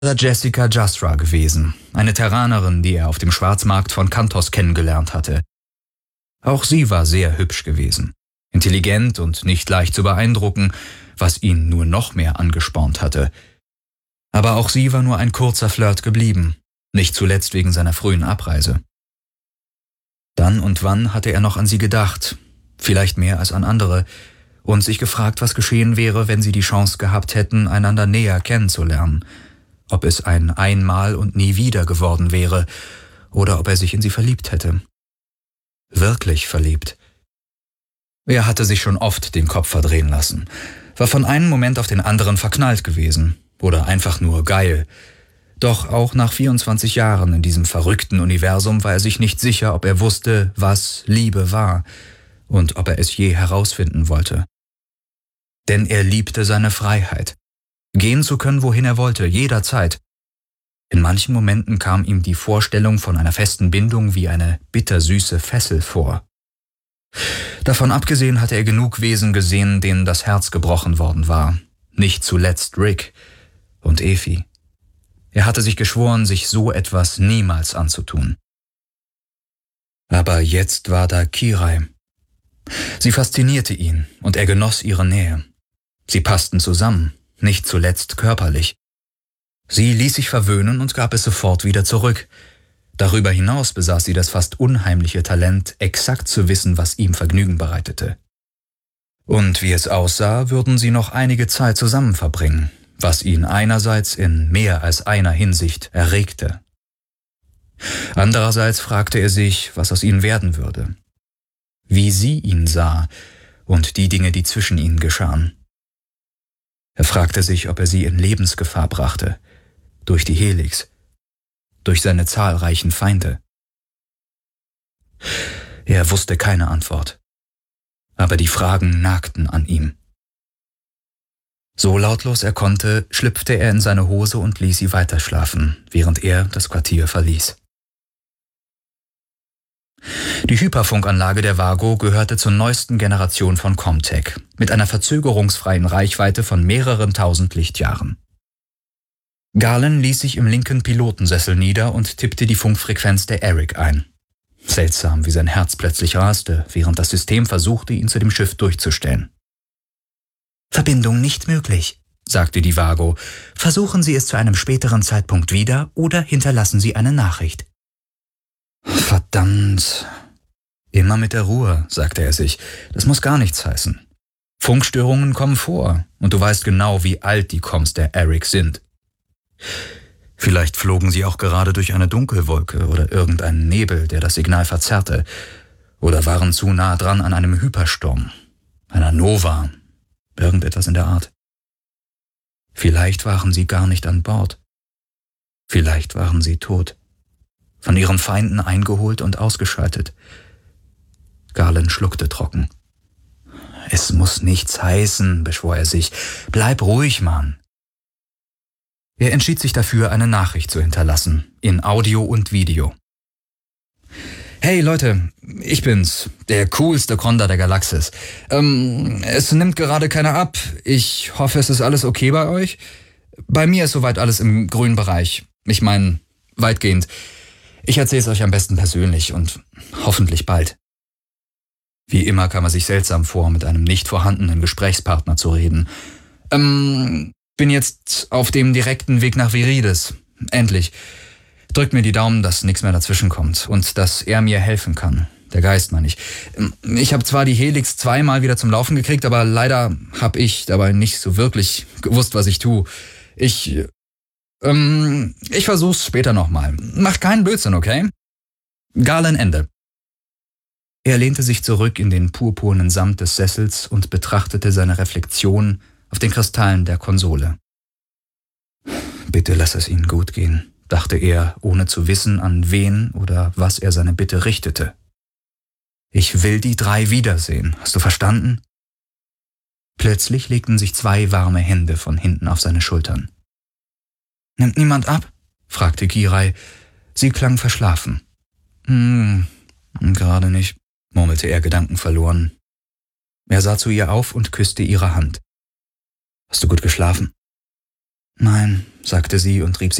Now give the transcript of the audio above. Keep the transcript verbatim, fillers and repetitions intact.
Jessica Jasra gewesen, eine Terranerin, die er auf dem Schwarzmarkt von Kantos kennengelernt hatte. Auch sie war sehr hübsch gewesen, intelligent und nicht leicht zu beeindrucken, was ihn nur noch mehr angespornt hatte. Aber auch sie war nur ein kurzer Flirt geblieben, nicht zuletzt wegen seiner frühen Abreise. Dann und wann hatte er noch an sie gedacht, vielleicht mehr als an andere, und sich gefragt, was geschehen wäre, wenn sie die Chance gehabt hätten, einander näher kennenzulernen, ob es ein Einmal und nie wieder geworden wäre, oder ob er sich in sie verliebt hätte. Wirklich verliebt. Er hatte sich schon oft den Kopf verdrehen lassen, war von einem Moment auf den anderen verknallt gewesen oder einfach nur geil. Doch auch nach vierundzwanzig Jahren in diesem verrückten Universum war er sich nicht sicher, ob er wusste, was Liebe war und ob er es je herausfinden wollte. Denn er liebte seine Freiheit, gehen zu können, wohin er wollte, jederzeit. In manchen Momenten kam ihm die Vorstellung von einer festen Bindung wie eine bittersüße Fessel vor. Davon abgesehen hatte er genug Wesen gesehen, denen das Herz gebrochen worden war, nicht zuletzt Rick und Effie. Er hatte sich geschworen, sich so etwas niemals anzutun. Aber jetzt war da Kirai. Sie faszinierte ihn und er genoss ihre Nähe. Sie passten zusammen, nicht zuletzt körperlich. Sie ließ sich verwöhnen und gab es sofort wieder zurück. Darüber hinaus besaß sie das fast unheimliche Talent, exakt zu wissen, was ihm Vergnügen bereitete. Und wie es aussah, würden sie noch einige Zeit zusammen verbringen, was ihn einerseits in mehr als einer Hinsicht erregte. Andererseits fragte er sich, was aus ihnen werden würde, wie sie ihn sah und die Dinge, die zwischen ihnen geschahen. Er fragte sich, ob er sie in Lebensgefahr brachte, durch die Helix, durch seine zahlreichen Feinde. Er wusste keine Antwort, aber die Fragen nagten an ihm. So lautlos er konnte, schlüpfte er in seine Hose und ließ sie weiterschlafen, während er das Quartier verließ. Die Hyperfunkanlage der Vago gehörte zur neuesten Generation von Comtech, mit einer verzögerungsfreien Reichweite von mehreren tausend Lichtjahren. Galen ließ sich im linken Pilotensessel nieder und tippte die Funkfrequenz der Eric ein. Seltsam, wie sein Herz plötzlich raste, während das System versuchte, ihn zu dem Schiff durchzustellen. »Verbindung nicht möglich«, sagte die Vago. »Versuchen Sie es zu einem späteren Zeitpunkt wieder oder hinterlassen Sie eine Nachricht.« »Verdammt. Immer mit der Ruhe«, sagte er sich. »Das muss gar nichts heißen. Funkstörungen kommen vor und du weißt genau, wie alt die Comms der Eric sind. Vielleicht flogen sie auch gerade durch eine Dunkelwolke oder irgendeinen Nebel, der das Signal verzerrte, oder waren zu nah dran an einem Hypersturm, einer Nova, irgendetwas in der Art. Vielleicht waren sie gar nicht an Bord. Vielleicht waren sie tot, von ihren Feinden eingeholt und ausgeschaltet. Galen schluckte trocken. »Es muss nichts heißen«, beschwor er sich. »Bleib ruhig, Mann.« Er entschied sich dafür, eine Nachricht zu hinterlassen, in Audio und Video. »Hey Leute, ich bin's, der coolste Konda der Galaxis. Ähm, es nimmt gerade keiner ab. Ich hoffe, es ist alles okay bei euch. Bei mir ist soweit alles im grünen Bereich. Ich meine, weitgehend. Ich erzähl's euch am besten persönlich und hoffentlich bald.« Wie immer kam er sich seltsam vor, mit einem nicht vorhandenen Gesprächspartner zu reden. Ähm, bin jetzt auf dem direkten Weg nach Virides. Endlich. Drückt mir die Daumen, dass nichts mehr dazwischen kommt und dass er mir helfen kann. Der Geist, meine ich. Ich habe zwar die Helix zweimal wieder zum Laufen gekriegt, aber leider habe ich dabei nicht so wirklich gewusst, was ich tue. Ich, ähm, ich versuch's später nochmal. Macht keinen Blödsinn, okay? Galen Ende. Er lehnte sich zurück in den purpurnen Samt des Sessels und betrachtete seine Reflexion auf den Kristallen der Konsole. »Bitte lass es ihnen gut gehen«, dachte er, ohne zu wissen, an wen oder was er seine Bitte richtete. »Ich will die drei wiedersehen, hast du verstanden?« Plötzlich legten sich zwei warme Hände von hinten auf seine Schultern. »Nimmt niemand ab?« fragte Kirai. Sie klang verschlafen. »Hm, gerade nicht«, murmelte er gedankenverloren. Er sah zu ihr auf und küsste ihre Hand. »Hast du gut geschlafen?« Nein, sagte sie und rieb